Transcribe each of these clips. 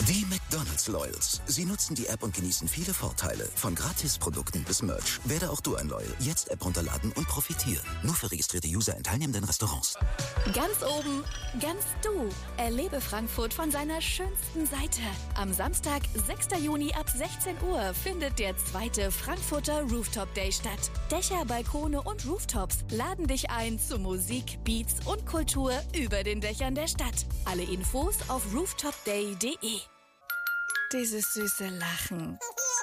Die McDonald's Loyals. Sie nutzen die App und genießen viele Vorteile. Von Gratisprodukten bis Merch. Werde auch du ein Loyal. Jetzt App runterladen und profitieren. Nur für registrierte User in teilnehmenden Restaurants. Ganz oben, ganz du. Erlebe Frankfurt von seiner schönsten Seite. Am Samstag, 6. Juni ab 16 Uhr findet der 2. Frankfurter Rooftop Day statt. Dächer, Balkone und Rooftops laden dich ein zu Musik, Beats und Kultur über den Dächern der Stadt. Alle Infos auf rooftopday.de. Dieses süße Lachen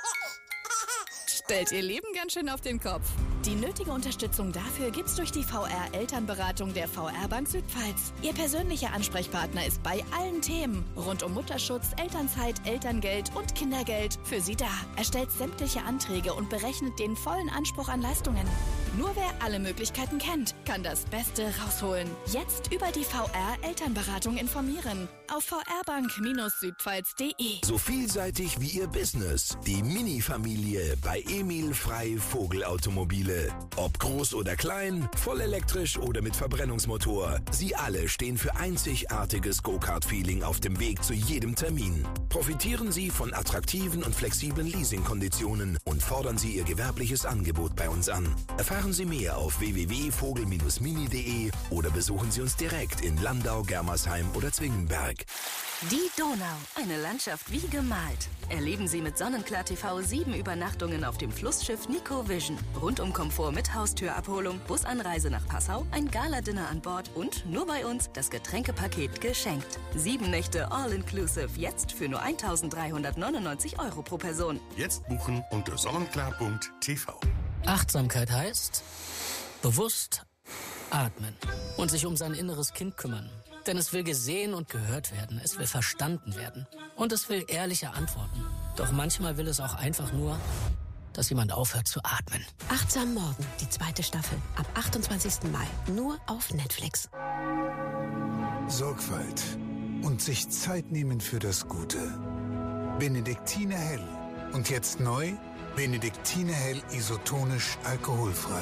stellt ihr Leben ganz schön auf den Kopf. Die nötige Unterstützung dafür gibt's durch die VR-Elternberatung der VR-Bank Südpfalz. Ihr persönlicher Ansprechpartner ist bei allen Themen rund um Mutterschutz, Elternzeit, Elterngeld und Kindergeld für Sie da. Erstellt sämtliche Anträge und berechnet den vollen Anspruch an Leistungen. Nur wer alle Möglichkeiten kennt, kann das Beste rausholen. Jetzt über die VR-Elternberatung informieren auf vrbank-südpfalz.de. So vielseitig wie Ihr Business. Die Mini-Familie bei Emil Frei Vogelautomobile. Ob groß oder klein, voll elektrisch oder mit Verbrennungsmotor. Sie alle stehen für einzigartiges Go-Kart-Feeling auf dem Weg zu jedem Termin. Profitieren Sie von attraktiven und flexiblen Leasingkonditionen und fordern Sie Ihr gewerbliches Angebot bei uns an. Erfahren Sie mehr auf www.vogel-mini.de oder besuchen Sie uns direkt in Landau, Germersheim oder Zwingenberg. Die Donau, eine Landschaft wie gemalt. Erleben Sie mit Sonnenklar TV 7 Übernachtungen auf dem Flussschiff Nico Vision. Rundum-Komfort mit Haustürabholung, Busanreise nach Passau, ein Gala-Dinner an Bord und nur bei uns das Getränkepaket geschenkt. 7 Nächte all-inclusive, jetzt für nur 1.399 € pro Person. Jetzt buchen unter sonnenklar.tv. Achtsamkeit heißt bewusst atmen und sich um sein inneres Kind kümmern. Denn es will gesehen und gehört werden, es will verstanden werden und es will ehrliche Antworten. Doch manchmal will es auch einfach nur, dass jemand aufhört zu atmen. Achtsam Morgen, die 2. Staffel, ab 28. Mai, nur auf Netflix. Sorgfalt und sich Zeit nehmen für das Gute. Benediktiner Hell. Und jetzt neu, Benediktiner Hell isotonisch alkoholfrei.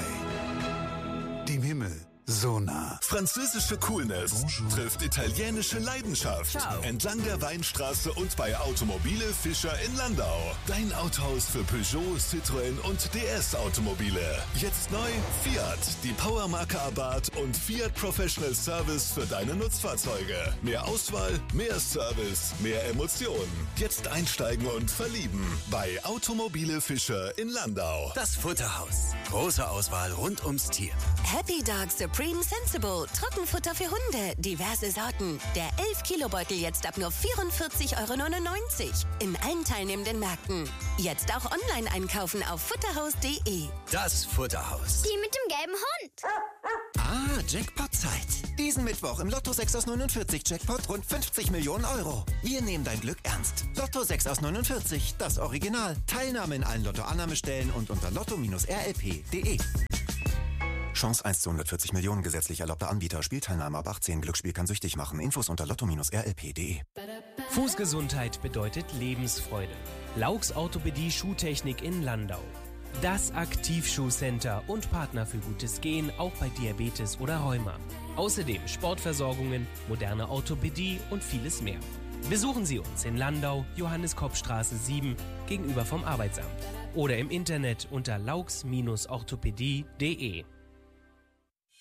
Dem Himmel so nah. Französische Coolness trifft italienische Leidenschaft. Ciao. Entlang der Weinstraße und bei Automobile Fischer in Landau. Dein Autohaus für Peugeot, Citroën und DS-Automobile. Jetzt neu Fiat, die Powermarke Abarth und Fiat Professional Service für deine Nutzfahrzeuge. Mehr Auswahl, mehr Service, mehr Emotionen. Jetzt einsteigen und verlieben bei Automobile Fischer in Landau. Das Futterhaus. Große Auswahl rund ums Tier. Happy Dog Supreme Sensible. Trockenfutter für Hunde. Diverse Sorten. Der 11-Kilo-Beutel jetzt ab nur 44,99 € in allen teilnehmenden Märkten. Jetzt auch online einkaufen auf futterhaus.de. Das Futterhaus. Die mit dem gelben Hund. Ah, Jackpot-Zeit. Diesen Mittwoch im Lotto 6 aus 49 Jackpot rund 50 Millionen €. Wir nehmen dein Glück ernst. Lotto 6 aus 49, das Original. Teilnahme in allen Lotto-Annahmestellen und unter lotto-rlp.de. Chance 1 zu 140 Millionen, gesetzlich erlaubter Anbieter. Spielteilnahme ab 18. Glücksspiel kann süchtig machen. Infos unter lotto-rlp.de. Fußgesundheit bedeutet Lebensfreude. Laux Orthopädie Schuhtechnik in Landau. Das Aktivschuhcenter und Partner für gutes Gehen, auch bei Diabetes oder Rheuma. Außerdem Sportversorgungen, moderne Orthopädie und vieles mehr. Besuchen Sie uns in Landau, Johannes-Kopp-Straße 7, gegenüber vom Arbeitsamt. Oder im Internet unter laux-orthopädie.de.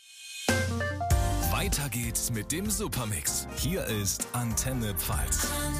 Weiter geht's mit dem Supermix. Hier ist Antenne Pfalz.